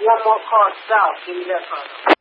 one more card south. Give me that card.